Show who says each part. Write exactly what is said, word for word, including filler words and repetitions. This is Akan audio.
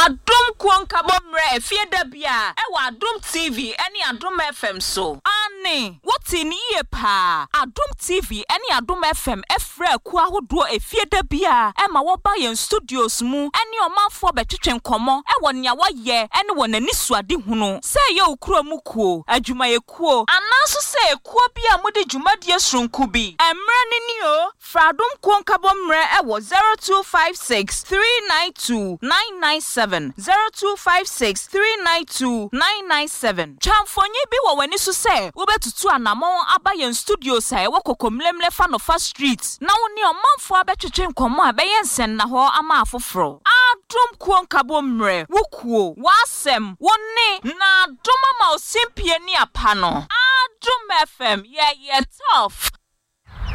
Speaker 1: Adom Kwankabo Mre Efie Dabia Ewa Adom T V Any Adom F M so Ani What in ye pa Adom T V Any Adom F M Efre Kwa Hudo Efie Dabia Emma Waba Yen Studios mu Any Oma for Betchen Komo Ewa Nyawa ye Anyone Niswa di huno Say yo kro mukuo Ajuma ye kuo Anaso say kuo bia mudi juma die srunkubi Emre nini o Fradom Kwankabo Mre Ewa zero two five six three nine two nine nine seven zero two five six three nine two nine nine seven Chamfonye bi wo wani so say wo betutu anamon abayen studio say wo kokomlemle fa no fa street na wo ne omanfo abetwetwe nkomo abeyen sen na ho ama afoforo Adom Kwankabo Mre wo kuo wasem woni na adom ma osimpie ni apa no Adom F M yeah yeah tough